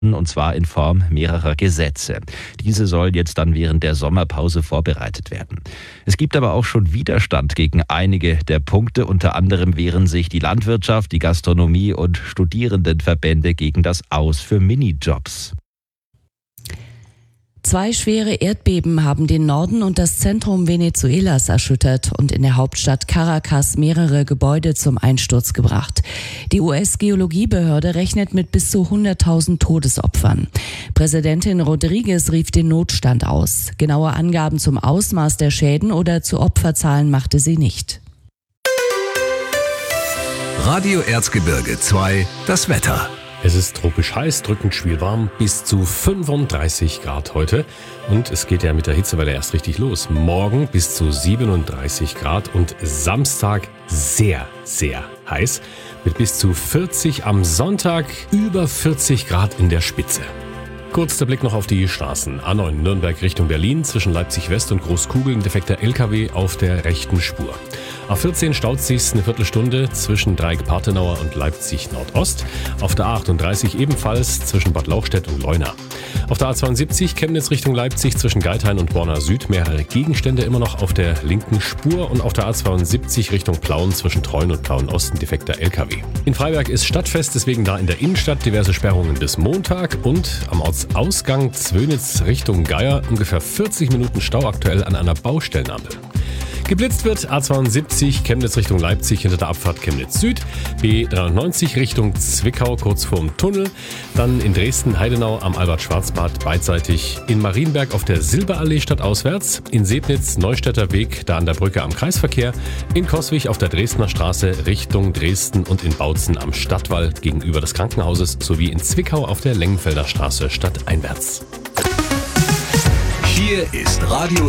und zwar in Form mehrerer Gesetze. Diese sollen jetzt dann während der Sommerpause vorbereitet werden. Es gibt aber auch schon Widerstand gegen einige der Punkte. Unter anderem wehren sich die Landwirtschaft, die Gastronomie und Studierendenverbände gegen das Aus für Minijobs. 2 schwere Erdbeben haben den Norden und das Zentrum Venezuelas erschüttert und in der Hauptstadt Caracas mehrere Gebäude zum Einsturz gebracht. Die US-Geologiebehörde rechnet mit bis zu 100.000 Todesopfern. Präsidentin Rodriguez rief den Notstand aus. Genaue Angaben zum Ausmaß der Schäden oder zu Opferzahlen machte sie nicht. Radio Erzgebirge 2, das Wetter. Es ist tropisch heiß, drückend schwülwarm, bis zu 35 Grad heute. Und es geht ja mit der Hitzewelle erst richtig los. Morgen bis zu 37 Grad und Samstag sehr, sehr heiß. Mit bis zu 40 am Sonntag, über 40 Grad in der Spitze. Kurz der Blick noch auf die Straßen. A9 Nürnberg Richtung Berlin, zwischen Leipzig West und Großkugeln defekter LKW auf der rechten Spur. A14 staut sich's eine Viertelstunde zwischen Dreieck-Partenauer und Leipzig Nordost. Auf der A38 ebenfalls zwischen Bad Lauchstädt und Leuna. Auf der A72 Chemnitz Richtung Leipzig zwischen Geithain und Borna Süd mehrere Gegenstände immer noch auf der linken Spur und auf der A72 Richtung Plauen zwischen Treuen und Plauen Osten defekter LKW. In Freiberg ist Stadtfest, deswegen da in der Innenstadt diverse Sperrungen bis Montag und am Ortsausgang Zwönitz Richtung Geier ungefähr 40 Minuten Stau aktuell an einer Baustellenampel. Geblitzt wird A72 Chemnitz Richtung Leipzig hinter der Abfahrt Chemnitz Süd, B93 Richtung Zwickau kurz vorm Tunnel, dann in Dresden-Heidenau am Albert-Schwarzbad beidseitig, in Marienberg auf der Silberallee stadtauswärts, in Sebnitz Neustädter Weg da an der Brücke am Kreisverkehr, in Coswig auf der Dresdner Straße Richtung Dresden und in Bautzen am Stadtwall gegenüber des Krankenhauses sowie in Zwickau auf der Lengenfelder Straße stadteinwärts. Hier ist Radio